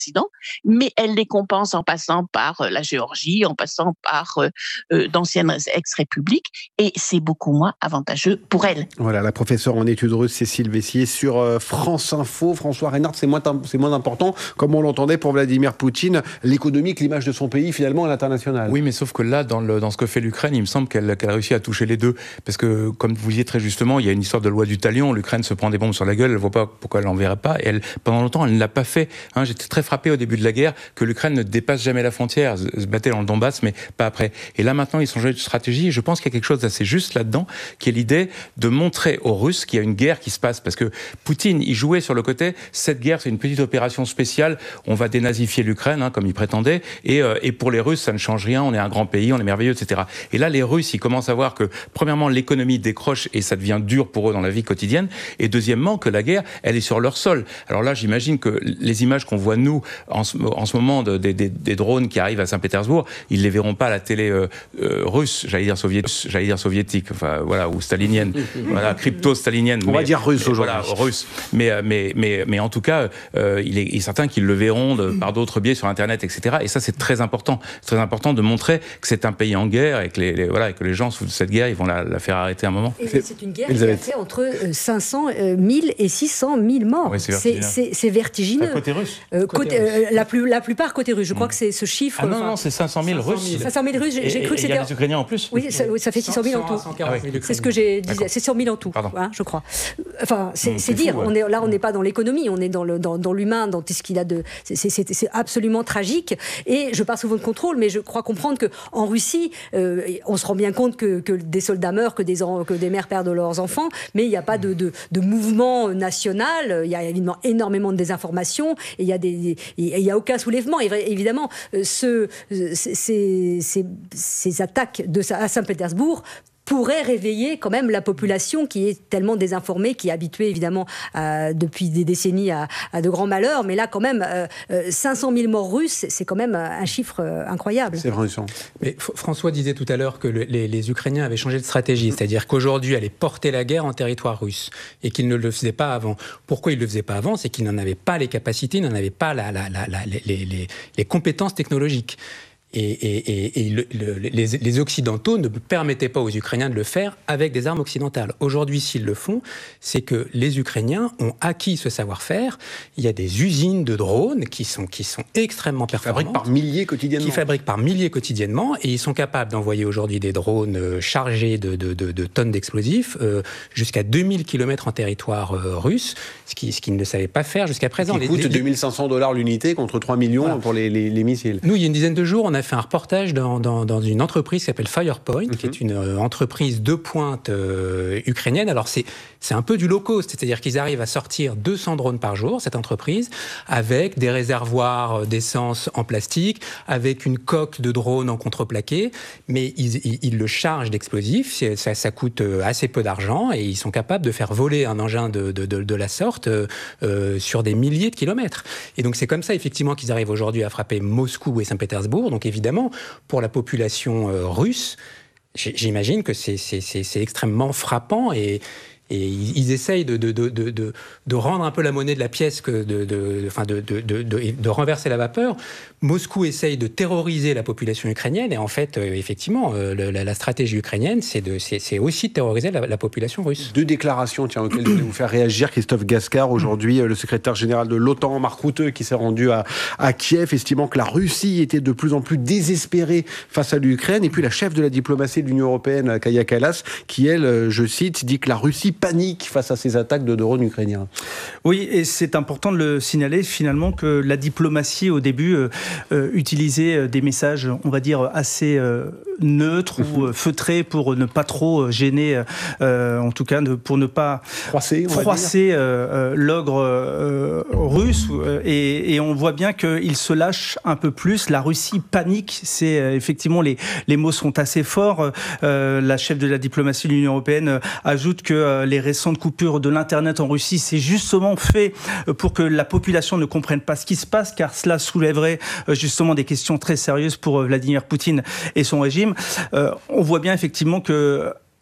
Occident, mais elle les compense en passant par la Géorgie, en passant par d'anciennes ex-républiques, et c'est beaucoup moins avantageux pour elle. Voilà, la professeure en études russes Cécile Vessier sur France Info. François Reynard, c'est moins important, comme on l'entendait pour Vladimir Poutine, l'économie, l'image de son pays finalement à l'international. Oui, mais sauf que là, dans ce que fait l'Ukraine, il me semble qu'elle a réussi à toucher les deux. Parce que, comme vous disiez très justement, il y a une histoire de loi du talion. L'Ukraine se prend des bombes sur la gueule, elle ne voit pas pourquoi elle l'enverrait pas. Et pendant longtemps, elle ne l'a pas fait. J'étais très frappé au début de la guerre que l'Ukraine ne dépasse jamais la frontière, se battait dans le Donbass, mais pas après. Et là, maintenant, ils sont changés de stratégie. Et je pense qu'il y a quelque chose d'assez juste là-dedans, qui est l'idée de montrer aux Russes qu'il y a une guerre qui se passe. Parce que Poutine, il jouait sur le côté, cette guerre, c'est une petite opération spéciale, on va dénazifier l'Ukraine, comme il prétendait, et pour les Russes, ça ne change rien, on est un grand pays, on est merveilleux, etc. Et là, les Russes, ils commencent à voir que, premièrement, l'économie décroche et ça devient dur pour eux dans la vie quotidienne, et deuxièmement, que la guerre, elle est sur leur sol. Alors là, j'imagine que les images qu'on voit, nous, en ce moment, des drones qui arrivent à Saint-Pétersbourg, ils les verront pas à la télé russe, j'allais dire soviétique, enfin, voilà, ou stalinienne, voilà, crypto-stalinienne. On va dire russe aujourd'hui. Voilà, russe. Mais en tout cas, il est certain qu'ils le verront par d'autres biais sur Internet, etc. Et ça, c'est très important. C'est très important de montrer que c'est un pays en guerre et que les gens, sous cette guerre, ils vont la faire arrêter un moment. Et c'est une guerre qui a fait entre 500 000 et 600 000 morts. Oui, c'est vertigineux. Côté russe. La plupart côté russe. Je crois que c'est ce chiffre. Ah non, c'est 500 000 Russes. 500 000 Russes. J'ai cru que c'était. Il y a les Ukrainiens en plus. Oui, ça fait 600 000 en tout. C'est ce que j'ai dit. C'est 100 000 en tout, je crois. Enfin, c'est dire. Fou, ouais. On n'est pas dans l'économie, on est dans l'humain, dans tout ce qu'il a de. C'est absolument tragique. Et je parle souvent de contrôle, mais je crois comprendre qu'en Russie, on se rend bien compte que des soldats meurent, que des mères perdent leurs enfants, mais il n'y a pas de mouvement national. Il y a énormément de désinformation et il n'y a aucun soulèvement. Et évidemment, ces attaques à Saint-Pétersbourg pourrait réveiller quand même la population qui est tellement désinformée, qui est habituée évidemment depuis des décennies à de grands malheurs. Mais là, quand même, 500 000 morts russes, c'est quand même un chiffre incroyable. C'est vrai. Mais François disait tout à l'heure que les Ukrainiens avaient changé de stratégie, c'est-à-dire qu'aujourd'hui, allaient porter la guerre en territoire russe et qu'ils ne le faisaient pas avant. Pourquoi ils ne le faisaient pas avant ? C'est qu'ils n'en avaient pas les capacités, ils n'en avaient pas les compétences technologiques. Et les Occidentaux ne permettaient pas aux Ukrainiens de le faire avec des armes occidentales. Aujourd'hui, s'ils le font, c'est que les Ukrainiens ont acquis ce savoir-faire. Il y a des usines de drones qui sont extrêmement performantes. Qui fabriquent par milliers quotidiennement. Et ils sont capables d'envoyer aujourd'hui des drones chargés de tonnes d'explosifs jusqu'à 2000 km en territoire russe, ce qu'ils ne savaient pas faire jusqu'à présent. Qui coûte $2 500 l'unité contre 3 millions voilà. Pour les missiles. Nous, il y a une dizaine de jours, on a fait un reportage dans une entreprise qui s'appelle Firepoint, qui est une entreprise de pointe ukrainienne. Alors, c'est un peu du low cost, c'est-à-dire qu'ils arrivent à sortir 200 drones par jour, cette entreprise, avec des réservoirs d'essence en plastique, avec une coque de drone en contreplaqué, mais ils le chargent d'explosifs, ça coûte assez peu d'argent, et ils sont capables de faire voler un engin de la sorte sur des milliers de kilomètres. Et donc, c'est comme ça, effectivement, qu'ils arrivent aujourd'hui à frapper Moscou et Saint-Pétersbourg. Donc, évidemment, pour la population russe, j'imagine que c'est extrêmement frappant et ils essayent de rendre un peu la monnaie de la pièce, de renverser la vapeur. Moscou essaye de terroriser la population ukrainienne et en fait, effectivement, la stratégie ukrainienne, c'est aussi de terroriser la population russe. Deux déclarations, auxquelles je voulais vous faire réagir. Christophe Gascard, aujourd'hui, le secrétaire général de l'OTAN, Mark Rutte, qui s'est rendu à Kiev, estimant que la Russie était de plus en plus désespérée face à l'Ukraine. Et puis la chef de la diplomatie de l'Union européenne, Kaja Kallas, qui, elle, je cite, dit que la Russie panique face à ces attaques de drones ukrainiens. Oui, et c'est important de le signaler finalement que la diplomatie au début utilisait des messages, on va dire, assez neutres ou feutrés pour ne pas trop gêner, en tout cas pour ne pas froisser l'ogre russe. Et on voit bien qu'il se lâche un peu plus. La Russie panique. C'est effectivement les mots sont assez forts. La chef de la diplomatie de l'Union européenne ajoute que les récentes coupures de l'Internet en Russie, c'est justement fait pour que la population ne comprenne pas ce qui se passe, car cela soulèverait justement des questions très sérieuses pour Vladimir Poutine et son régime. On voit bien effectivement que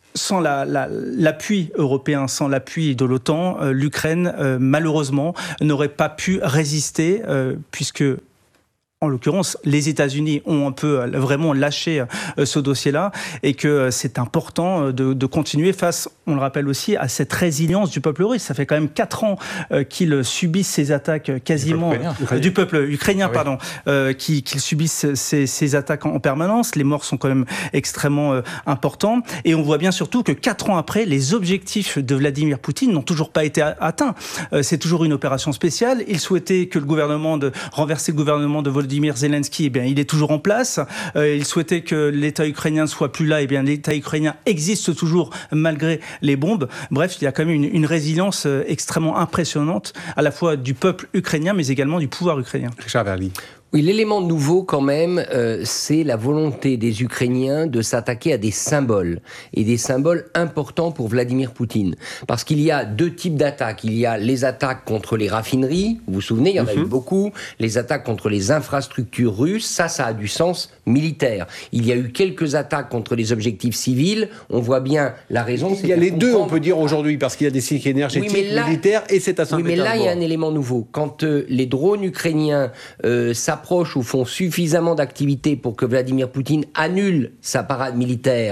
sans l'appui européen, sans l'appui de l'OTAN, l'Ukraine, malheureusement, n'aurait pas pu résister, puisque en l'occurrence, les États-Unis ont un peu vraiment lâché ce dossier-là et que c'est important de continuer face, on le rappelle aussi, à cette résilience du peuple russe. Ça fait quand même 4 ans qu'ils subissent ces attaques quasiment... Du peuple ukrainien, pardon. Qu'ils subissent ces attaques en permanence. Les morts sont quand même extrêmement importants. Et on voit bien surtout que 4 ans après, les objectifs de Vladimir Poutine n'ont toujours pas été atteints. C'est toujours une opération spéciale. Il souhaitait que renverser le gouvernement de Volodymyr Zelensky, eh bien, il est toujours en place. Il souhaitait que l'État ukrainien ne soit plus là. Eh bien, l'État ukrainien existe toujours malgré les bombes. Bref, il y a quand même une résilience extrêmement impressionnante, à la fois du peuple ukrainien, mais également du pouvoir ukrainien. Richard Verly. Oui, l'élément nouveau quand même, c'est la volonté des Ukrainiens de s'attaquer à des symboles, et des symboles importants pour Vladimir Poutine. Parce qu'il y a 2 types d'attaques. Il y a les attaques contre les raffineries, vous vous souvenez, il y en a eu beaucoup, les attaques contre les infrastructures russes, ça a du sens militaire. Il y a eu quelques attaques contre les objectifs civils, on voit bien la raison. Il y a les deux, on peut dire aujourd'hui, parce qu'il y a des cycles énergétiques, militaires, et c'est à Saint-Pétersbourg. Oui, mais là, il y a un élément nouveau. Quand les drones ukrainiens s'approchent ou font suffisamment d'activités pour que Vladimir Poutine annule sa parade militaire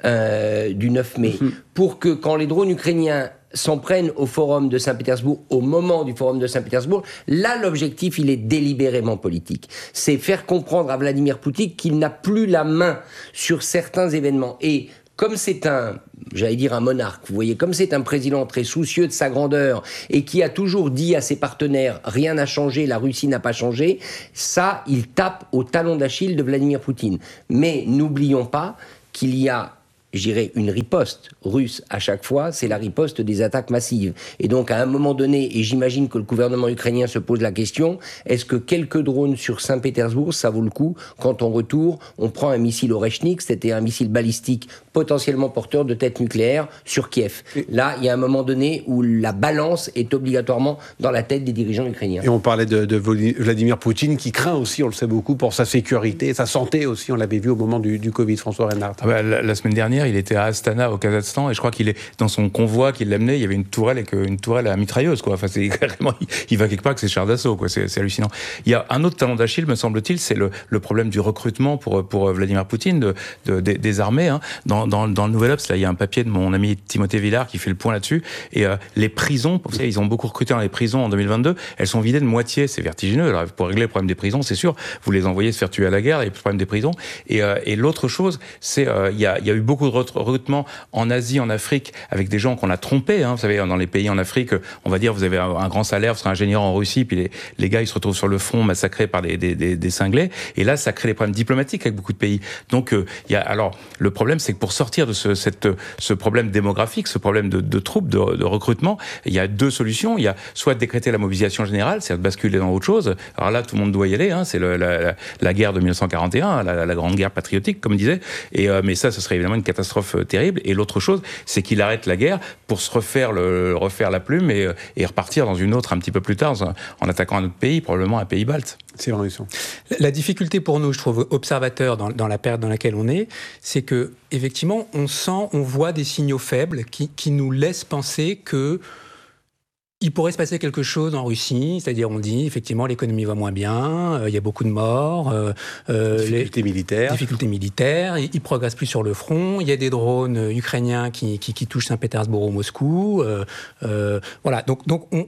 du 9 mai, pour que quand les drones ukrainiens s'en prennent au forum de Saint-Pétersbourg, au moment du forum de Saint-Pétersbourg, là, l'objectif, il est délibérément politique. C'est faire comprendre à Vladimir Poutine qu'il n'a plus la main sur certains événements. Et comme c'est un monarque, vous voyez, comme c'est un président très soucieux de sa grandeur et qui a toujours dit à ses partenaires « rien n'a changé, la Russie n'a pas changé », ça, il tape au talon d'Achille de Vladimir Poutine. Mais n'oublions pas qu'il y a, je dirais, une riposte russe à chaque fois, c'est la riposte des attaques massives. Et donc, à un moment donné, et j'imagine que le gouvernement ukrainien se pose la question, est-ce que quelques drones sur Saint-Pétersbourg, ça vaut le coup quand on retourne, on prend un missile Oreshnik, c'était un missile balistique potentiellement porteur de têtes nucléaires sur Kiev. Là, il y a un moment donné où la balance est obligatoirement dans la tête des dirigeants ukrainiens. Et on parlait de Vladimir Poutine qui craint aussi, on le sait beaucoup, pour sa sécurité, sa santé aussi, on l'avait vu au moment du Covid, François Reynard. La semaine dernière, il était à Astana, au Kazakhstan, et je crois qu'il est dans son convoi qui l'amenait, il y avait une tourelle à mitrailleuse, quoi. Enfin, c'est carrément, il va quelque part avec ses chars d'assaut, quoi. C'est hallucinant. Il y a un autre talon d'Achille, me semble-t-il, c'est le problème du recrutement pour Vladimir Poutine, des armées. Hein. Dans le Nouvel Obs, là, il y a un papier de mon ami Timothée Villard qui fait le point là-dessus. Et les prisons, vous savez, ils ont beaucoup recruté dans les prisons en 2022. Elles sont vidées de moitié. C'est vertigineux. Alors, pour régler le problème des prisons, c'est sûr, vous les envoyez se faire tuer à la guerre, et le problème des prisons. Et l'autre chose, c'est il y a eu beaucoup de recrutement en Asie, en Afrique, avec des gens qu'on a trompés. Hein. Vous savez, dans les pays en Afrique, on va dire, vous avez un grand salaire, vous serez ingénieur en Russie, puis les gars, ils se retrouvent sur le front massacrés par des cinglés. Et là, ça crée des problèmes diplomatiques avec beaucoup de pays. Donc, alors, le problème, c'est que pour sortir de ce problème démographique, ce problème de troupes, de recrutement, il y a 2 solutions. Il y a soit décréter la mobilisation générale, c'est-à-dire de basculer dans autre chose. Alors là, tout le monde doit y aller. Hein. C'est la guerre de 1941, la grande guerre patriotique, comme on disait. Mais ça, ce serait évidemment une catastrophe terrible. Et l'autre chose, c'est qu'il arrête la guerre pour se refaire la plume et repartir dans une autre un petit peu plus tard, en attaquant un autre pays, probablement un pays balte. C'est vrai. La difficulté pour nous, je trouve, observateurs dans la période dans laquelle on est, c'est que effectivement, on voit des signaux faibles qui nous laissent penser que il pourrait se passer quelque chose en Russie, c'est-à-dire on dit effectivement l'économie va moins bien, il y a beaucoup de morts, difficultés militaires, ils progressent plus sur le front, il y a des drones ukrainiens qui touchent Saint-Pétersbourg ou Moscou, voilà. Donc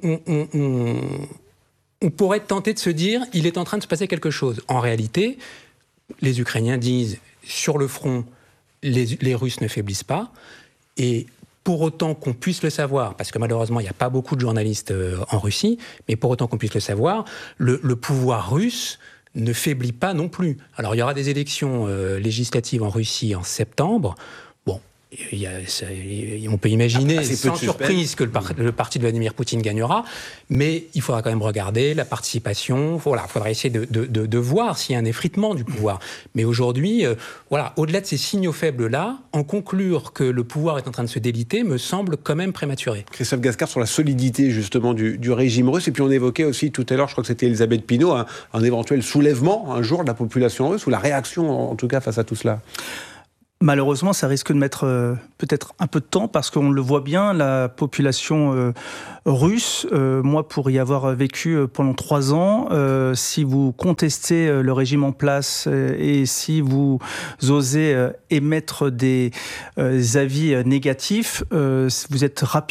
on pourrait tenter de se dire il est en train de se passer quelque chose. En réalité, les Ukrainiens disent sur le front les Russes ne faiblissent pas, et pour autant qu'on puisse le savoir, parce que malheureusement, il n'y a pas beaucoup de journalistes en Russie, mais pour autant qu'on puisse le savoir, le pouvoir russe ne faiblit pas non plus. Alors, il y aura des élections législatives en Russie en septembre. Bon, on peut imaginer sans surprise que le parti de Vladimir Poutine gagnera, mais il faudra quand même regarder la participation. Voilà, il faudra essayer de voir s'il y a un effritement du pouvoir. Mais aujourd'hui, au-delà de ces signaux faibles-là, en conclure que le pouvoir est en train de se déliter me semble quand même prématuré. Christophe Gascard, sur la solidité justement du régime russe, et puis on évoquait aussi tout à l'heure, je crois que c'était Elisabeth Pinault, un éventuel soulèvement un jour de la population russe, ou la réaction en tout cas face à tout cela. Malheureusement, ça risque de mettre peut-être un peu de temps parce qu'on le voit bien, la population russe, moi pour y avoir vécu pendant 3 ans, si vous contestez le régime en place et si vous osez émettre des avis négatifs, vous êtes rapidement